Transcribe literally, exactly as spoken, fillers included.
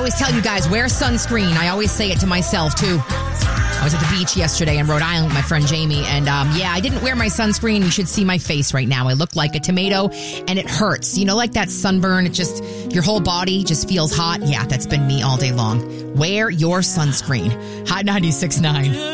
always tell you guys, wear sunscreen. I always say it to myself, too. I was at the beach yesterday in Rhode Island with my friend Jamie, and um, yeah, I didn't wear my sunscreen. You should see my face right now. I look like a tomato, and it hurts. You know, like that sunburn, it just, your whole body just feels hot. Yeah, that's been me all day long. Wear your sunscreen. Hot ninety-six point nine.